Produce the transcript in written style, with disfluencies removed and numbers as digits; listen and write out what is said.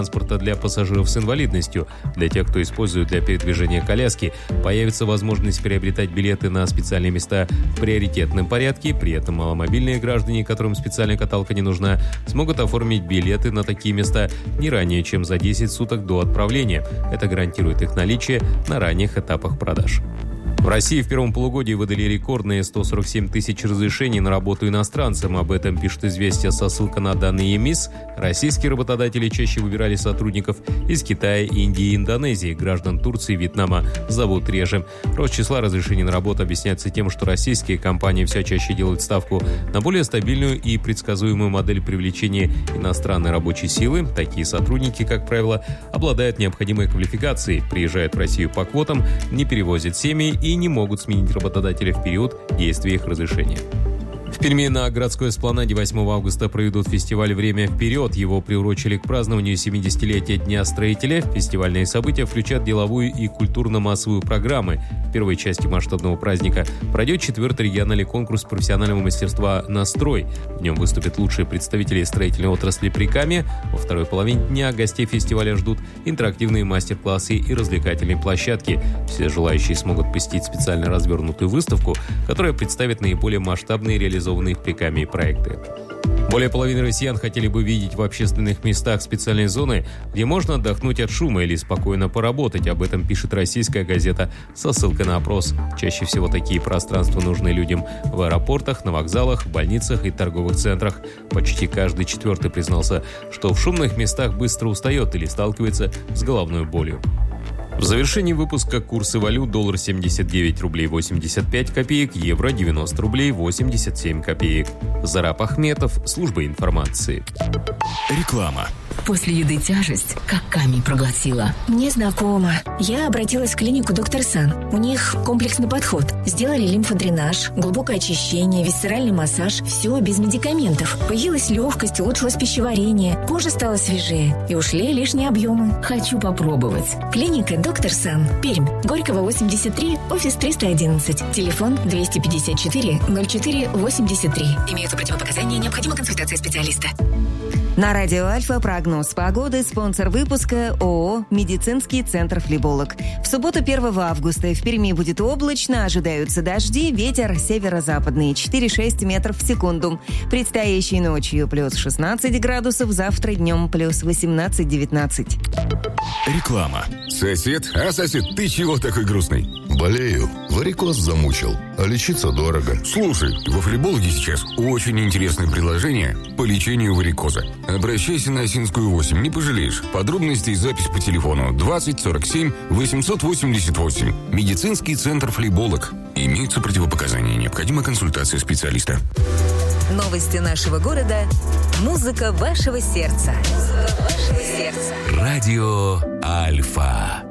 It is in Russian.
транспорта для пассажиров с инвалидностью. Для тех, кто использует для передвижения коляски, появится возможность приобретать билеты на специальные места в приоритетном порядке. При этом маломобильные граждане, которым специальная каталка не нужна, смогут оформить билеты на такие места не ранее, чем за 10 суток до отправления. Это гарантирует их наличие на ранних этапах продаж. В России в первом полугодии выдали рекордные 147 тысяч разрешений на работу иностранцам. Об этом пишет «Известия» со ссылкой на данные ЕМИС. Российские работодатели чаще выбирали сотрудников из Китая, Индии и Индонезии. Граждан Турции и Вьетнама зовут реже. Рост числа разрешений на работу объясняется тем, что российские компании все чаще делают ставку на более стабильную и предсказуемую модель привлечения иностранной рабочей силы. Такие сотрудники, как правило, обладают необходимой квалификацией, приезжают в Россию по квотам, не перевозят семьи и не могут сменить работодателя в период действия их разрешения. В Перми на городской эспланаде 8 августа проведут фестиваль «Время вперед». Его приурочили к празднованию 70-летия Дня строителя. Фестивальные события включат деловую и культурно-массовую программы. В первой части масштабного праздника пройдет 4-й региональный конкурс профессионального мастерства «Настрой». В нем выступят лучшие представители строительной отрасли Прикамья. Во второй половине дня гостей фестиваля ждут интерактивные мастер-классы и развлекательные площадки. Все желающие смогут посетить специально развернутую выставку, которая представит наиболее масштабные реализованные в Прикамье проекты. Более половины россиян хотели бы видеть в общественных местах специальные зоны, где можно отдохнуть от шума или спокойно поработать. Об этом пишет российская газета со ссылкой на опрос. Чаще всего такие пространства нужны людям в аэропортах, на вокзалах, в больницах и торговых центрах. Почти каждый четвертый признался, что в шумных местах быстро устает или сталкивается с головной болью. В завершении выпуска курсы валют: доллар 79 рублей 85 копеек, евро 90 рублей 87 копеек. Зараб Ахметов, служба информации. Реклама. После еды тяжесть, как камень проглотила. Мне знакомо. Я обратилась в клинику «Доктор Сан». У них комплексный подход. Сделали лимфодренаж, глубокое очищение, висцеральный массаж. Все без медикаментов. Появилась легкость, улучшилось пищеварение. Кожа стала свежее. И ушли лишние объемы. Хочу попробовать. Клиника «Доктор Сан». Пермь. Горького, 83, офис 311. Телефон 254 04 83. Имеются противопоказания, необходима консультация специалиста. На радио Альфа прогноз погоды. Спонсор выпуска ООО «Медицинский центр Флеболог». В субботу 1 августа в Перми будет облачно, ожидаются дожди, ветер северо-западный 4-6 метров в секунду. Предстоящей ночью плюс 16 градусов, завтра днем плюс 18-19. Реклама. Сосед? А, сосед, ты чего такой грустный? Болею. Варикоз замучил. А лечиться дорого. Слушай, во Флебологе сейчас очень интересное предложение по лечению варикоза. Обращайся на Осинскую 8, не пожалеешь. Подробности и запись по телефону 20 47 888. Медицинский центр Флеболог. Имеются противопоказания, необходима консультация специалиста. Новости нашего города. Музыка вашего сердца. Радио Альфа.